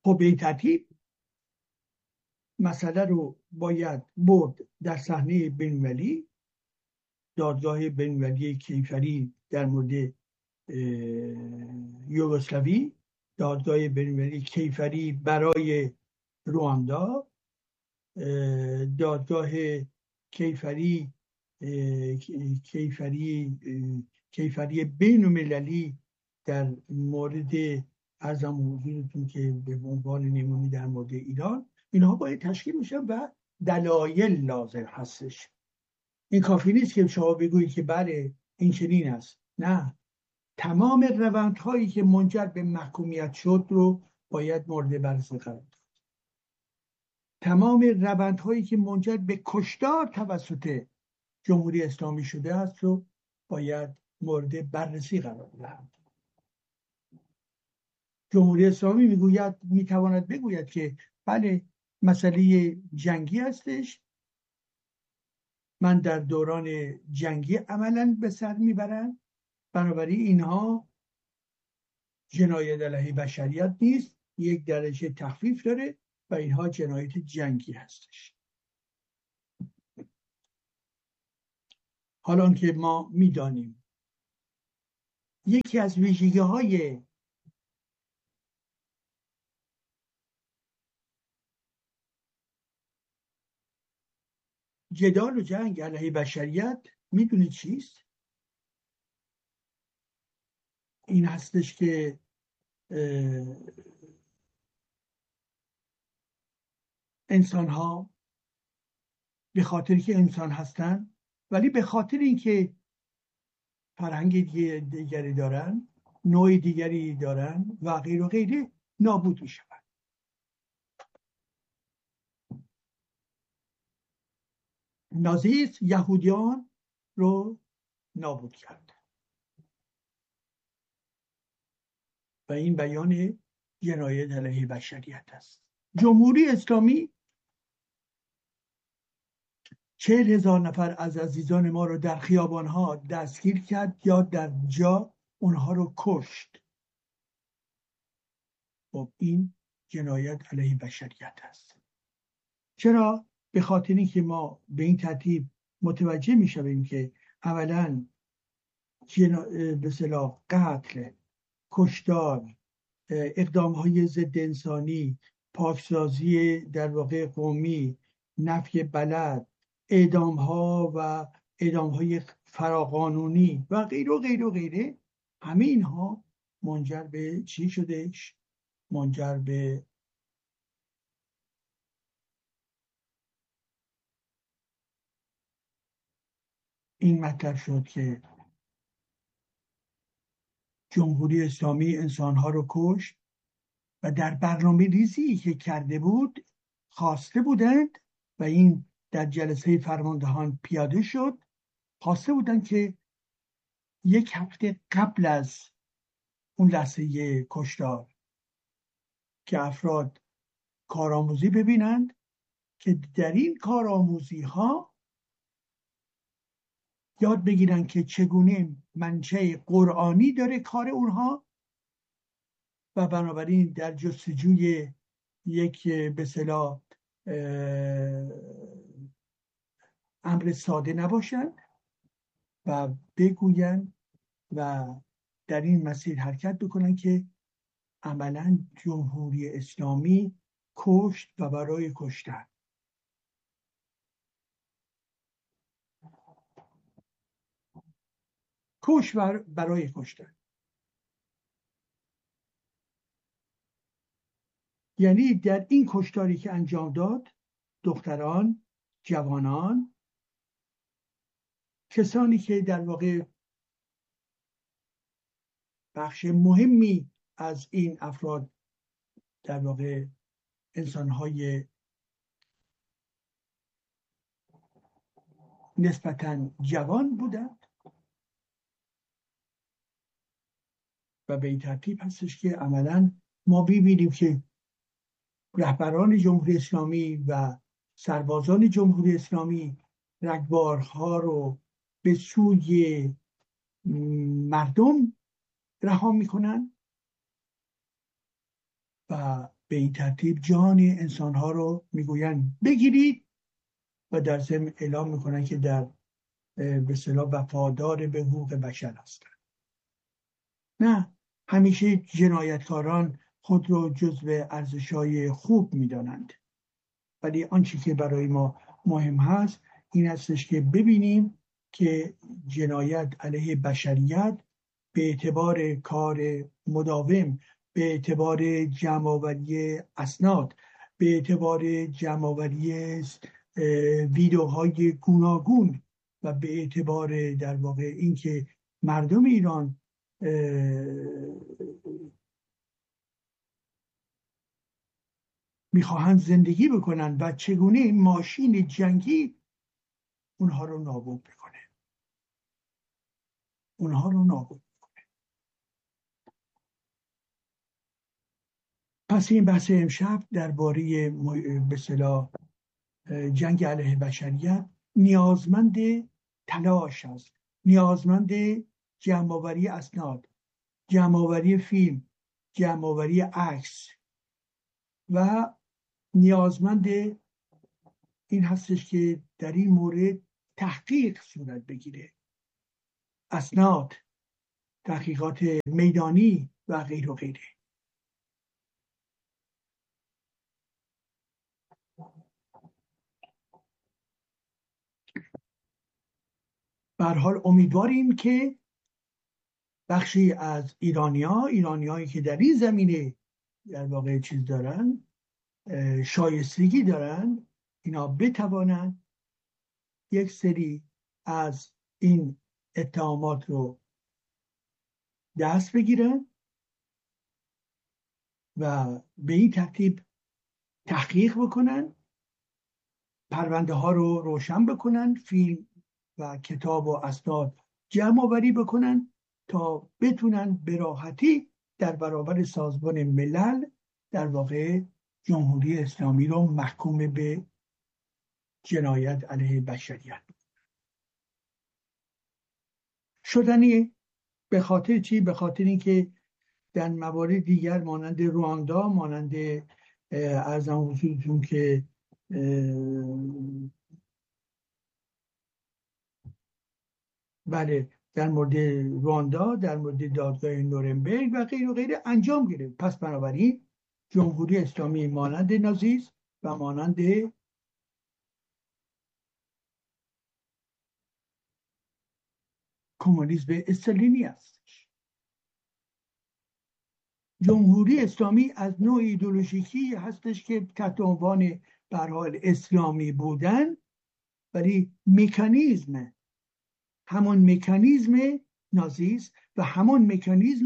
خب به این ترتیب مسئله رو باید برد در صحنه بین‌المللی، دادگاه بین‌المللی کیفری در مورد یوگسلاوی، دادگاه بین‌المللی کیفری برای رواندا، دادگاه کیفری کیفری بین‌المللی در مورد ارزم حضورتون که به عنوان نمونه در مورد ایران. اینها باید تشکیل میشن و دلایل لازم هستش. این کافی نیست که شما بگویید که بله این چنین است. نه، تمام روندهایی که منجر به محکومیت شد رو باید مورد بررسی قرار داد. تمام روندهایی که منجر به کشتار توسط جمهوری اسلامی شده است رو باید مورد بررسی قرار دهند. جمهوری اسلامی میتواند بگوید که بله مسئله جنگی هستش، من در دوران جنگی عملا به سر میبرم، بنابراین اینها جنایت علیه بشریت نیست، یک درجه تخفیف داره و اینها جنایت جنگی هستش. حالا که ما میدانیم یکی از ویژگی‌های جدال و جنگ علیه بشریت میدونید چیست؟ این هستش که انسان ها به خاطر که انسان هستن، ولی به خاطر اینکه فرهنگ دیگری دارن، نوع دیگری دارن و غیر و غیره، نابود می شود. نازیسم یهودیان رو نابود کرد و این بیان جنایت علیه بشریت است. جمهوری اسلامی 40,000 نفر از عزیزان ما رو در خیابانها دستگیر کرد یا در جا اونها رو کشت. خب این جنایت علیه بشریت است. چرا؟ به خاطر اینکه ما به این ترتیب متوجه میشویم که اولا به اصطلاح قتل، کشتار، اقدام‌های ضد انسانی، پاکسازی در واقع قومی، نفی بلد، اعدام‌ها و اعدام‌های فراقانونی و غیر و غیر و غیره، همه اینها منجر به چی شدهش؟ منجر به این مطلب شد که جمهوری اسلامی انسانها رو کشت و در برنامه ریزی که کرده بود خواسته بودند و این در جلسه فرماندهان پیاده شد، خواسته بودند که یک هفته قبل از اون لحظه کشتار که افراد کارآموزی ببینند که در این کارآموزی ها یاد بگیرن که چگونه منشأ قرآنی داره کار اونها و بنابراین در جستجوی یک به اصطلاح امر ساده نباشند و بگویند و در این مسیر حرکت بکنن که عملا جمهوری اسلامی کشت و برای کشتن. کشت برای کشتن یعنی در این کشتاری که انجام داد دختران، جوانان، کسانی که در واقع بخش مهمی از این افراد در واقع انسانهای نسبتاً جوان بودند و به این ترتیب هستش که عملاً ما ببینیم که رهبران جمهوری اسلامی و سربازان جمهوری اسلامی رگبارها رو به سوی مردم رها میکنن و به این ترتیب جان انسانها رو میگویند بگیرید و در ضمن اعلام میکنن که در به اصطلاح وفادار به حقوق بشر هستند. نه، همیشه جنایتکاران خود رو جزو ارزش‌های خوب میدانند، ولی آنچه که برای ما مهم هست این هستش که ببینیم که جنایت علیه بشریت به اعتبار کار مداوم، به اعتبار جمع‌آوری اسناد، به اعتبار جمع‌آوری ویدئوهای گوناگون و به اعتبار در واقع اینکه مردم ایران میخواهند زندگی بکنن و چگونه این ماشین جنگی اونها رو نابود بکنه، اونها رو نابود. پس این بحث امشب درباره به اصطلاح جنگ علیه بشریت نیازمند تلاش است، نیازمند جمع‌آوری اسناد، جمع‌آوری فیلم، جمع‌آوری عکس و نیازمند این هستش که در این مورد تحقیق صورت بگیره، اسناد، تحقیقات میدانی و غیر و غیره. به هر حال امیدواریم که بخشی از ایرانیایی که در این زمینه در واقع چیز دارن، شایستگی دارن، اینا بتوانند یک سری از این اتهامات رو دست بگیرن و به این ترتیب تحقیق بکنن، پرونده ها رو روشن بکنن، فیلم و کتاب و اسناد جمع آوری بکنن تا بتونن به راحتی در برابر سازمان ملل در واقع جمهوری اسلامی رو محکوم به جنایت علیه بشریت شدنی. به خاطر چی؟ به خاطر اینکه در موارد دیگر مانند رواندا، مانند ارزم حضورتون که بله در مورد رواندا، در مورد دادگاه نورنبرگ و غیر و غیره انجام گرفت. پس بنابراین جمهوری اسلامی مانند نازیسم و مانند کمونیسم استالینی است. جمهوری اسلامی از نوع ایدئولوژیکی هستش که تحت عنوان به هر حال اسلامی بودن، ولی مکانیزم، همون مکانیزم نازیسم و همون مکانیزم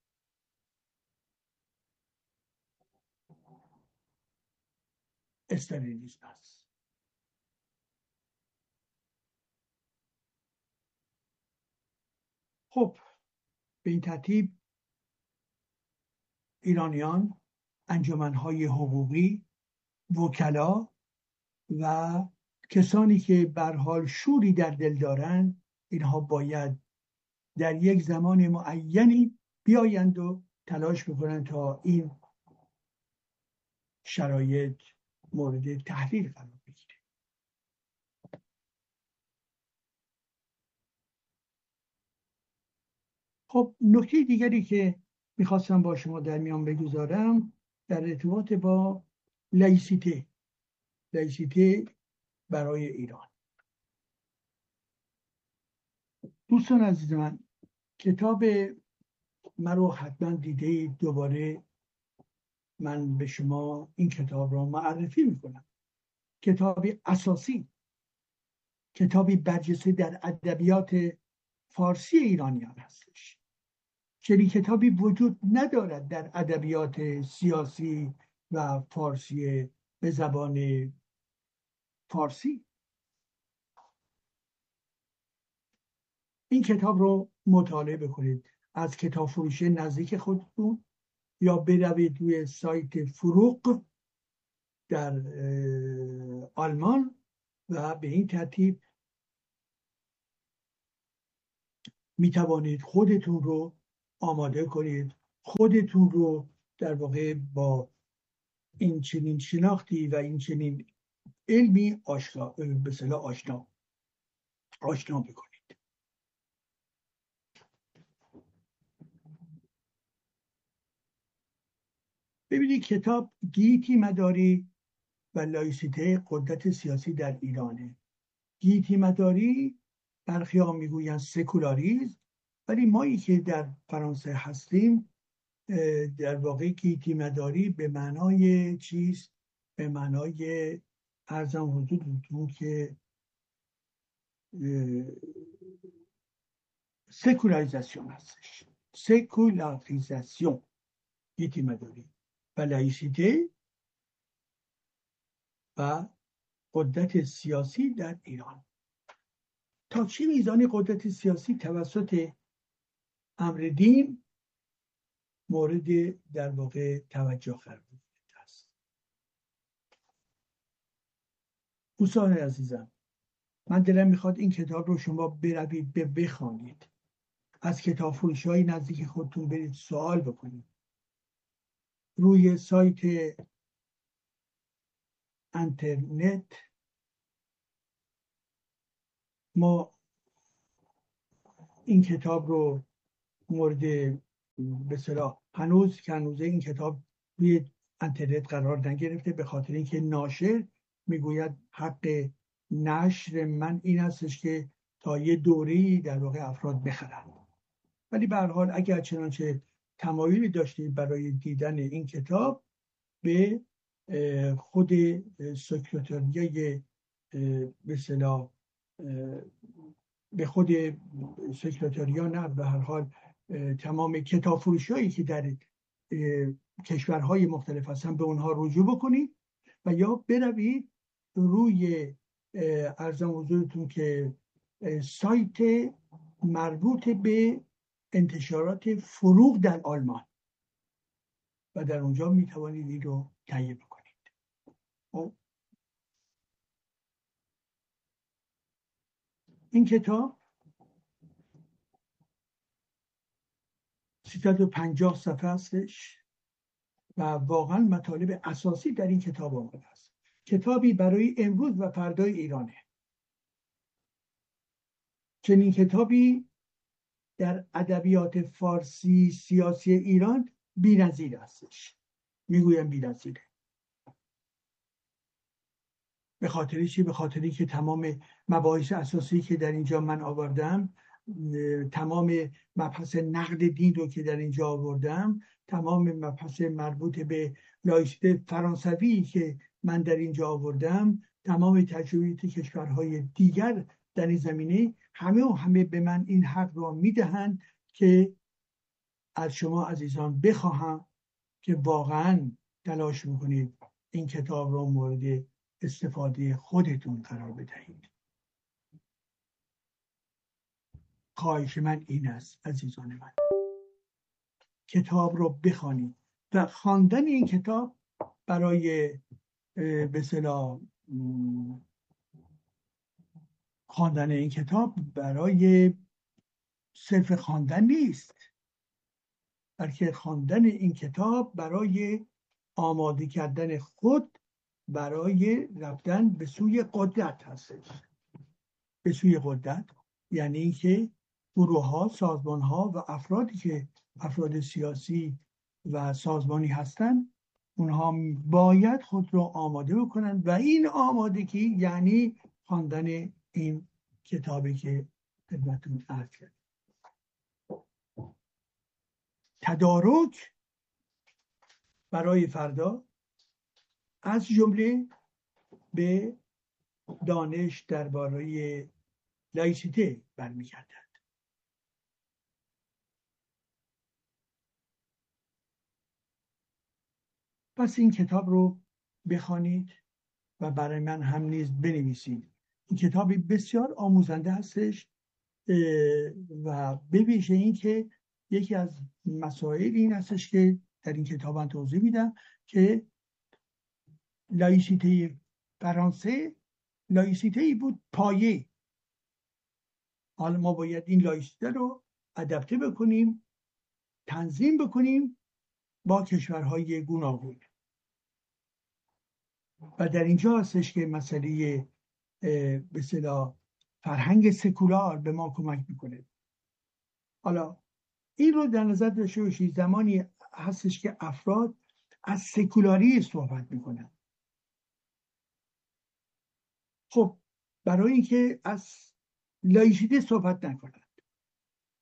استالینیسم است. خب به این ترتیب ایرانیان، انجمنهای حقوقی، وکلا و کسانی که به هر حال شوری در دل دارند، اینها باید در یک زمان معینی بیایند و تلاش بکنند تا این شرایط مورد تحلیل قرار بگیره. خب نکته دیگری که میخواستم با شما در میان بگذارم در ارتباط با لایسیته برای ایران. دوستان عزیز کتاب من رو حتما دیده. دوباره من به شما این کتاب را معرفی میکنم. کتابی اساسی، کتابی برجسته در ادبیات فارسی ایرانیان هستش. چنین کتابی وجود ندارد در ادبیات سیاسی و فارسی به زبان فارسی. این کتاب رو مطالعه بکنید از کتاب فروش نزدیک خودتون، یا بروید روی سایت فروغ در آلمان و به این ترتیب می توانید خودتون رو آماده کنید، خودتون رو در واقع با این چنین شناختی و این چنین علمی به اصطلاح آشنا بکنید. ببینید کتاب گیتی مداری و لایسیته قدرت سیاسی در ایرانه. گیتی مداری برخی ها میگویند سکولاریسم، ولی مایی که در فرانسه هستیم در واقع گیتی مداری به معنای چیست؟ به معنای ارزم حضورتون که سکولاریزاسیون هستش. سکولاریزاسیون گیتی مداری و لایسیته و قدرت سیاسی در ایران. تا چه میزان قدرت سیاسی توسط امر دین مورد در واقع توجه قرار گرفته است. دوستان عزیزم، من دلم میخواد این کتاب رو شما بروید بخوانید، از کتاب فروش‌های نزدیک خودتون برید سوال بکنید، روی سایت اینترنت ما این کتاب رو مورد به اصطلاح هنوز این کتاب روی اینترنت قرار نگرفته، به خاطر اینکه ناشر میگوید حق نشر من این هستش که تا یه دوره‌ای در واقع افراد بخرند. ولی به هر حال اگر چنانچه تمایلی داشتید برای دیدن این کتاب، به خود سکرتاریای به اصطلاح به خود سکرتاریا نه، به هر حال تمام کتاب فروشی که در کشورهای مختلف هستن به اونها رجوع بکنید و یا بروید روی ارزم حضورتون که سایت مربوط به انتشارات فروغ در آلمان و در اونجا میتوانید این رو تهیه بکنید. این کتاب 350 صفحه هستش و واقعا مطالب اساسی در این کتاب آمده است. کتابی برای امروز و فردای ایرانه. چنین کتابی در ادبیات فارسی سیاسی ایران بی‌نظیر هستش. میگویم بی‌نظیره. به خاطر چی؟ به خاطری که تمام مباحث اساسی که در اینجا من آوردم، تمام مبحث نقد دین رو که در اینجا آوردم، تمام مبحث مربوط به لایسیته فرانسوی که من در اینجا آوردم، تمام تجربیات کشورهای دیگر در این زمینه، همه به من این حق را میدهند که از شما عزیزان بخواهم که واقعا تلاش میکنید این کتاب را مورد استفاده خودتون قرار بدهید. خواهش من این است عزیزان من، کتاب رو بخوانید و خواندن این کتاب برای به اصطلاح خواندن این کتاب برای صرف خواندن نیست، بلکه خواندن این کتاب برای آماده کردن خود برای رفتن به سوی قدرت هستش. به سوی قدرت یعنی اینکه گروه ها، سازمان ها و افرادی که افراد سیاسی و سازمانی هستن، اونها باید خود رو آماده بکنن و این آمادگی یعنی خواندن این کتابی که خدمتتون عرض کردم. تدارک برای فردا از جمله به دانش درباره لایسیته برمیگردد. پس این کتاب رو بخوانید و برای من هم نیز بنویسید. این کتابی بسیار آموزنده هستش و به ویژه این که یکی از مسائل این هستش که در این کتاب من توضیح میدم که لایسیته فرانسه لایسیته بود پایه. حالا ما باید این لایسیته رو ادپته بکنیم، تنظیم بکنیم با کشورهای گوناگون. و در اینجا هستش که مسئله به اصطلاح فرهنگ سکولار به ما کمک میکنه. حالا این رو در نظر داشته باشید، زمانی هستش که افراد از سکولاری صحبت میکنن. خب برای اینکه از لایسیته صحبت نکنن،